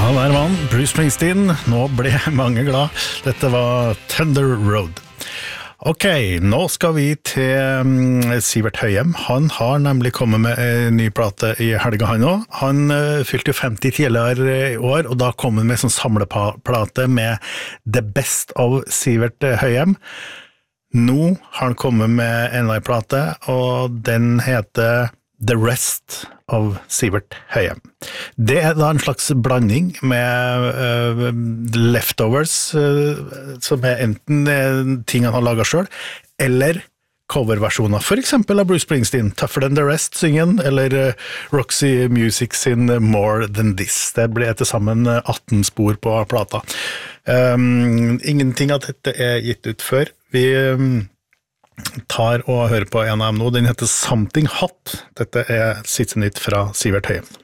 Der var han, Bruce Springsteen. Nå ble mange glad. Dette var Thunder Road. Ok, nå skal vi til Sivert Høyem. Han har nemlig kommet med en ny plate i helga han også. Han fylte jo 50 tidligere i år, og da kom han med en sånn samleplate med The Best of Sivert Høyem. Nå har han kommet med en ny plate, og den heter The Rest of Sivert Høyem. Det da en slags blanding med leftovers, som enten ting han har laget selv, eller coverversjoner, for eksempel av Bruce Springsteen, Tougher Than The Rest syngen, eller Roxy Music sin More Than This. Det ble etter sammen 18 spor på plata. Ingenting av dette gitt ut før. Vi tar og hører på en av dem nå. Den heter Something Hot. Dette siste nytt fra Sivert Høyem.